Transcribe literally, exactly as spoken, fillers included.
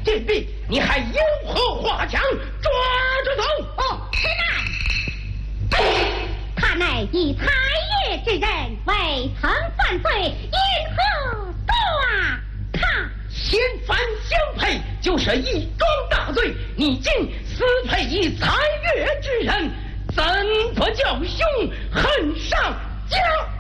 禁闭，你还有何话讲？抓住走！ 哦，此乃，他乃以才业之人，未曾犯罪，因何抓他？ 嫌犯相配，就是一桩大罪。你竟私配以才悦之人，怎不教兄恨上加？